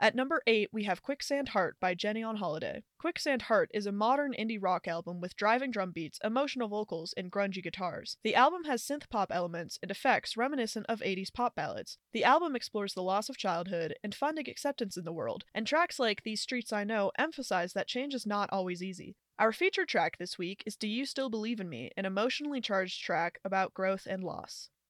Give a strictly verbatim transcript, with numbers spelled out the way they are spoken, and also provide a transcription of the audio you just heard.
At number eight, we have Quicksand Heart by Jenny on Holiday. Quicksand Heart is a modern indie rock album with driving drum beats, emotional vocals, and grungy guitars. The album has synth-pop elements and effects reminiscent of eighties pop ballads. The album explores the loss of childhood and finding acceptance in the world, and tracks like These Streets I Know emphasize that change is not always easy. Our featured track this week is Do You Still Believe in Me, an emotionally charged track about growth and loss.